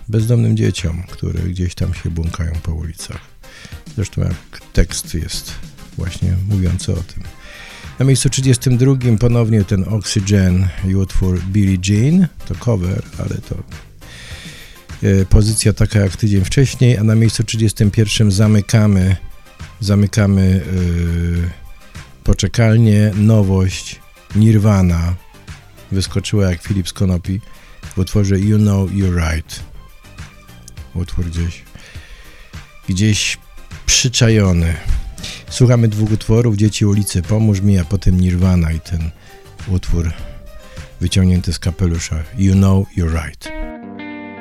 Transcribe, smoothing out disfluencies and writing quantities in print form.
bezdomnym dzieciom, które gdzieś tam się błąkają po ulicach. Zresztą jak tekst jest właśnie mówiący o tym. Na miejscu 32 ponownie ten Oxygen i utwór Billie Jean, to cover, ale to pozycja taka jak tydzień wcześniej, a na miejscu 31 zamykamy poczekalnię, nowość, Nirvana, wyskoczyła jak Filip z Konopi w utworze You Know You're Right. Utwór gdzieś przyczajony. Słuchamy dwóch utworów, Dzieci ulicy, Pomóż mi, a potem Nirvana i ten utwór wyciągnięty z kapelusza You Know You're Right.